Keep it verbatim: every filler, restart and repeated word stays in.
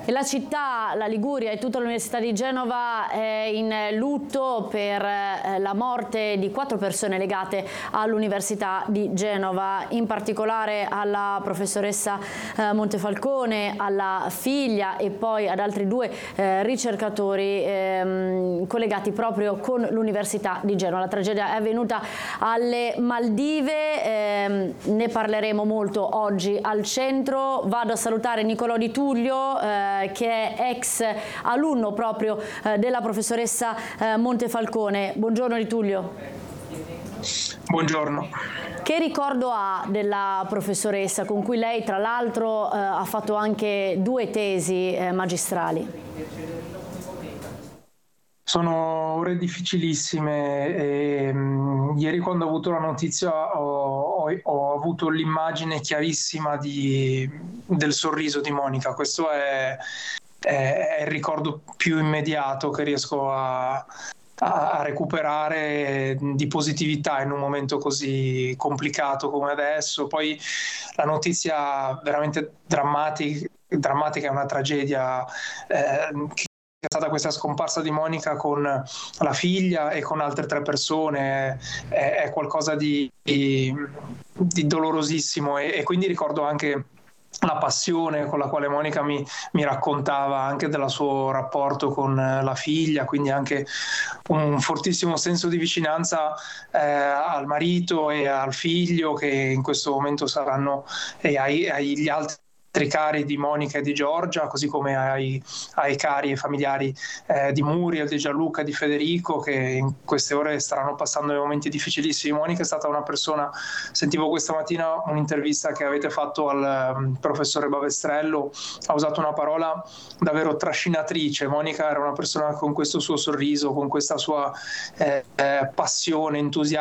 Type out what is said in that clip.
E la città, la Liguria e tutta l'Università di Genova è in lutto per la morte di quattro persone legate all'Università di Genova, in particolare alla professoressa Montefalcone, alla figlia e poi ad altri due eh, ricercatori ehm, collegati proprio con l'Università di Genova. La tragedia è avvenuta alle Maldive, ehm, ne parleremo molto oggi al centro. Vado a salutare Nicolò Di Tullio, eh, che è ex alunno proprio eh, della professoressa eh, Montefalcone. Buongiorno Di Tullio. Buongiorno. Che ricordo ha della professoressa con cui lei tra l'altro eh, ha fatto anche due tesi eh, magistrali? Sono ore difficilissime e, um, ieri quando ho avuto la notizia ho, ho, ho avuto l'immagine chiarissima di, del sorriso di Monica. Questo è, è, è il ricordo più immediato che riesco a, a recuperare di positività in un momento così complicato come adesso. Poi la notizia veramente drammatica, drammatica è una tragedia eh, che è stata questa scomparsa di Monica con la figlia e con altre tre persone, è, è qualcosa di, di, di dolorosissimo e, e quindi ricordo anche la passione con la quale Monica mi, mi raccontava anche del suo rapporto con la figlia, quindi anche un fortissimo senso di vicinanza eh, al marito e al figlio che in questo momento saranno e ai, agli altri cari di Monica e di Giorgia, così come ai, ai cari e familiari eh, di Muriel, di Gianluca e di Federico, che in queste ore staranno passando dei momenti difficilissimi. Monica è stata una persona, sentivo questa mattina un'intervista che avete fatto al um, professore Bavestrello, ha usato una parola davvero trascinatrice. Monica era una persona con questo suo sorriso, con questa sua eh, eh, passione, entusiasmo